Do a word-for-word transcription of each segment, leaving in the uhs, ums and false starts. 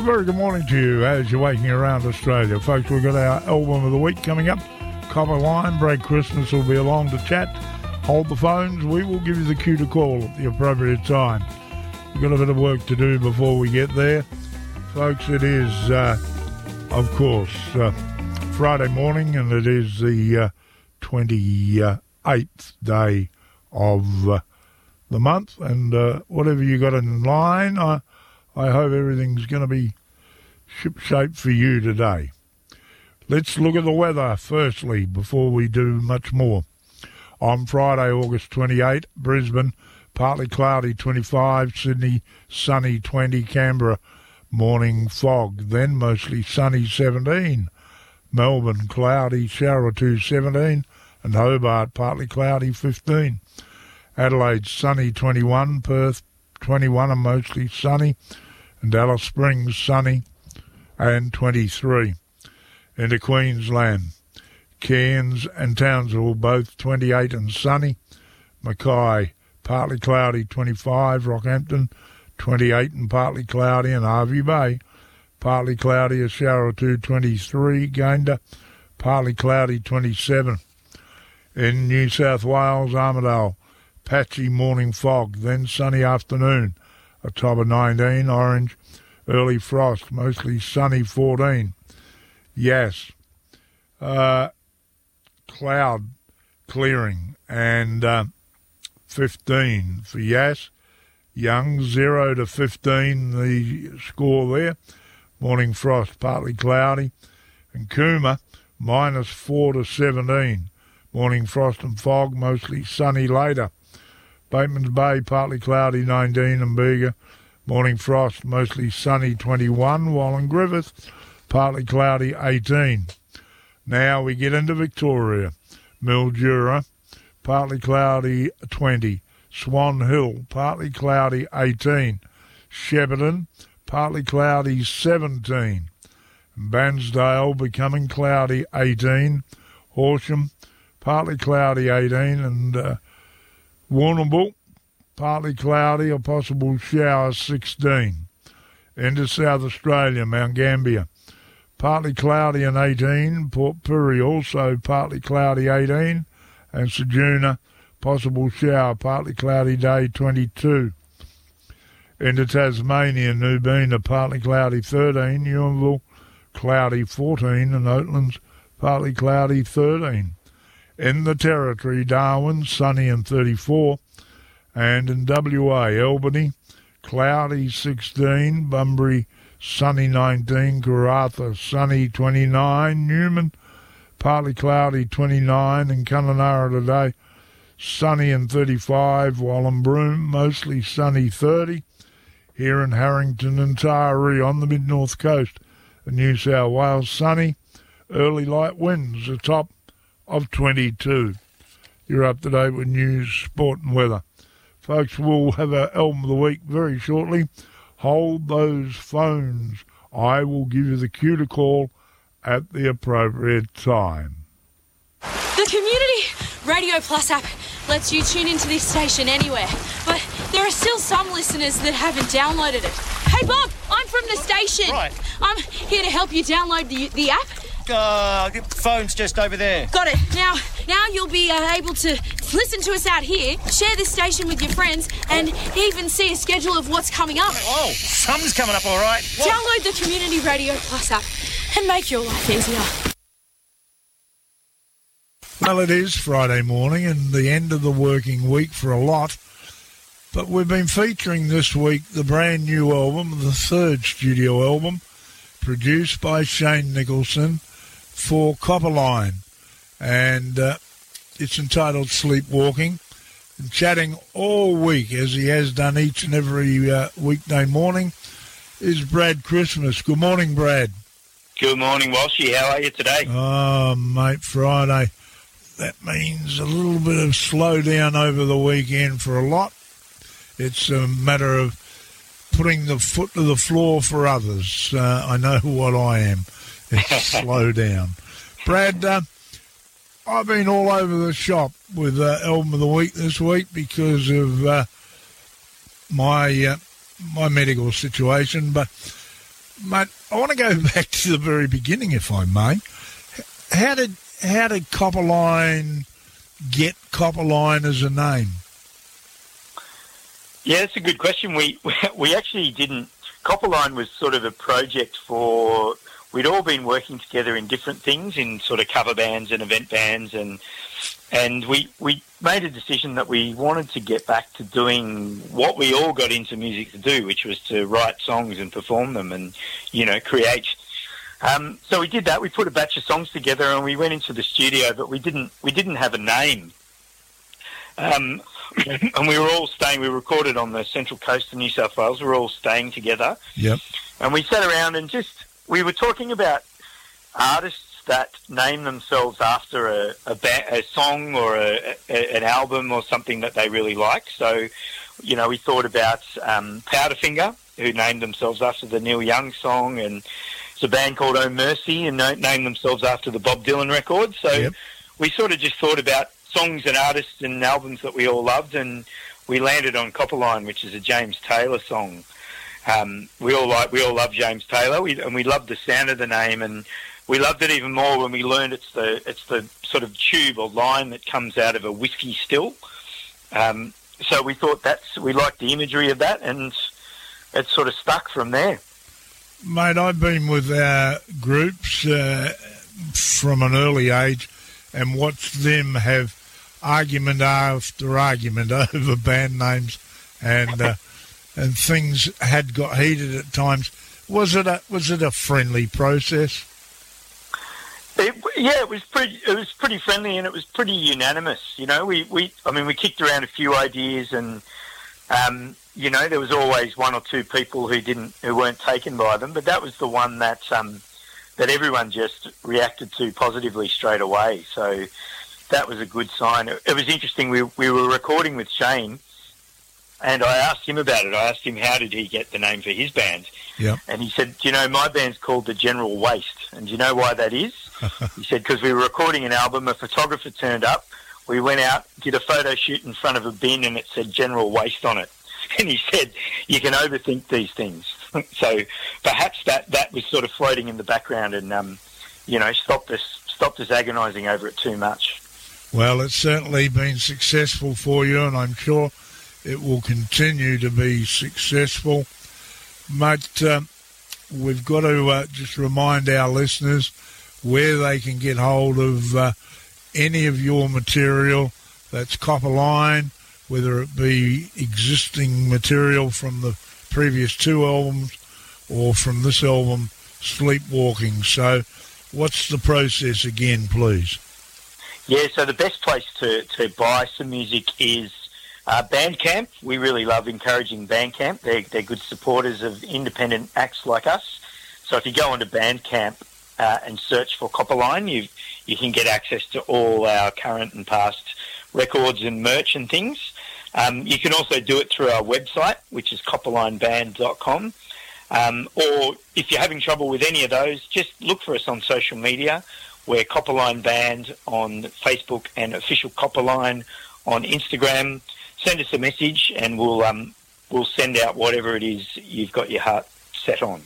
very good morning to you as you're waking around Australia. Folks, we've got our album of the week coming up. Copper Line, Brad Christmas will be along to chat. Hold the phones. We will give you the cue to call at the appropriate time. We've got a bit of work to do before we get there. Folks, it is, uh, of course, uh, Friday morning, and it is the uh, twenty-eighth day of uh, the month. And uh, whatever you got in line, I, I hope everything's going to be ship-shape for you today. Let's look at the weather firstly before we do much more. On Friday, August twenty-eighth, Brisbane, partly cloudy twenty-five, Sydney, sunny twenty, Canberra, morning fog, then mostly sunny seventeen, Melbourne, cloudy, shower or two seventeen, and Hobart, partly cloudy fifteen. Adelaide, sunny twenty-one, Perth, twenty-one and mostly sunny, and Alice Springs, sunny and twenty-three. Into Queensland, Cairns and Townsville, both twenty-eight and sunny. Mackay, partly cloudy twenty-five, Rockhampton, twenty-eight and partly cloudy, and Hervey Bay, partly cloudy, a shower or two, twenty-three. Gayndah, partly cloudy, twenty-seven. In New South Wales, Armidale, patchy morning fog, then sunny afternoon, a top of nineteen. Orange, early frost, mostly sunny, fourteen. Yass, uh, cloud clearing, and uh, fifteen for Yass. Young, zero to fifteen, the score there. Morning frost, partly cloudy. And Cooma, minus four to seventeen. Morning frost and fog, mostly sunny later. Batemans Bay, partly cloudy, nineteen. And Bega, morning frost, mostly sunny, twenty-one. While in Griffith, partly cloudy, eighteen. Now we get into Victoria. Mildura, partly cloudy, twenty. Swan Hill, partly cloudy, eighteen. Shepparton, partly cloudy, seventeen. Bairnsdale, becoming cloudy, eighteen. Horsham, partly cloudy, eighteen. And uh, Warrnambool, partly cloudy, a possible shower, sixteen. Into South Australia, Mount Gambier, partly cloudy and eighteen. Port Pirie also partly cloudy, eighteen. And Ceduna, possible shower, partly cloudy day, twenty-two. Into Tasmania, Nubina, partly cloudy, thirteen. Ewanville, cloudy, fourteen. And Oatlands, partly cloudy, thirteen. In the Territory, Darwin, sunny and thirty-four. And in W A, Albany, cloudy, sixteen. Bunbury, sunny, nineteen. Karratha, sunny, twenty-nine. Newman, partly cloudy, twenty-nine. And Kununurra today, sunny and thirty-five. Wallumbroom, mostly sunny, thirty. Here in Harrington and Taree on the mid-north coast of New South Wales, sunny. Early light winds, a top of twenty-two. You're up to date with news, sport and weather. Folks, we'll have our album of the week very shortly. Hold those phones. I will give you the cue to call at the appropriate time. The Community Radio Plus app lets you tune into this station anywhere, but there are still some listeners that haven't downloaded it. Hey Bob, I'm from the station. Right. I'm here to help you download the the app. Uh, the phone's just over there. Got it. Now, now you'll be uh, able to listen to us out here, share this station with your friends, and even see a schedule of what's coming up. Oh, something's coming up, all right. What? Download the Community Radio Plus app and make your life easier. Well, it is Friday morning and the end of the working week for a lot. But we've been featuring this week the brand new album, the third studio album, produced by Shane Nicholson for Copperline. And uh, it's entitled Sleepwalking. And chatting all week, as he has done each and every uh, weekday morning, is Brad Christmas. Good morning, Brad. Good morning, Walshy. How are you today? Oh, mate, Friday. That means a little bit of slowdown over the weekend for a lot. It's a matter of putting the foot to the floor for others. Uh, I know what I am. It's slow down. Brad, uh, I've been all over the shop with uh, Album of the Week this week because of uh, my uh, my medical situation. But Mate, I want to go back to the very beginning, if I may. How did how did Copperline get Copperline as a name? Yeah, that's a good question. We we actually didn't. Copperline was sort of a project for. We'd all been working together in different things, in sort of cover bands and event bands, and and we we made a decision that we wanted to get back to doing what we all got into music to do, which was to write songs and perform them, and you know create. Um, so we did that. We put a batch of songs together, and we went into the studio, but we didn't we didn't have a name. Um, and we were all staying. We recorded on the Central Coast of New South Wales. We were all staying together. Yep. And we sat around and just we were talking about artists that name themselves after a a, ba- a song or a, a, an album or something that they really like. So, you know, we thought about um, Powderfinger, who named themselves after the Neil Young song, and it's a band called Oh Mercy, and named themselves after the Bob Dylan record. So yep. we sort of just thought about songs and artists and albums that we all loved, and we landed on Copperline, which is a James Taylor song. Um, we all like we all love James Taylor, we, and we loved the sound of the name, and we loved it even more when we learned it's the it's the sort of tube or line that comes out of a whiskey still. Um, so we thought that's we liked the imagery of that, and it sort of stuck from there. Mate, I've been with our groups uh, from an early age and watched them have argument after argument over band names, and uh, and things had got heated at times. Was it a was it a friendly process? It, yeah, it was pretty. It was pretty friendly, and it was pretty unanimous. You know, we, we I mean, we kicked around a few ideas, and um, you know, there was always one or two people who didn't, who weren't taken by them. But that was the one that um, that everyone just reacted to positively straight away. So that was a good sign. It, it was interesting. We we were recording with Shane, and I asked him about it. I asked him how did he get the name for his band. Yeah. And he said, do you know, my band's called The General Waste. And do you know why that is? He said, because we were recording an album, a photographer turned up, we went out, did a photo shoot in front of a bin, and it said General Waste on it. And he said, you can overthink these things. So perhaps that, that was sort of floating in the background and, um, you know, stopped us, stopped us agonising over it too much. Well, it's certainly been successful for you, and I'm sure it will continue to be successful. Mate, uh, we've got to uh, just remind our listeners where they can get hold of uh, any of your material. That's Copperline, whether it be existing material from the previous two albums or from this album, Sleepwalking. So what's the process again, please? Yeah, so the best place to, to buy some music is Uh, Bandcamp. We really love encouraging Bandcamp. They're, they're good supporters of independent acts like us. So if you go onto Bandcamp uh, and search for Copperline, you you can get access to all our current and past records and merch and things. Um, you can also do it through our website, which is copperline band dot com. Um, or if you're having trouble with any of those, just look for us on social media. We're Copperline Band on Facebook and Official Copperline on Instagram. Send us a message, and we'll um, we'll send out whatever it is you've got your heart set on.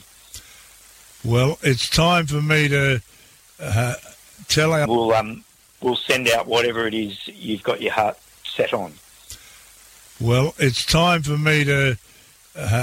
Well, it's time for me to uh, tell our... We'll um we'll send out whatever it is you've got your heart set on. Well, it's time for me to uh,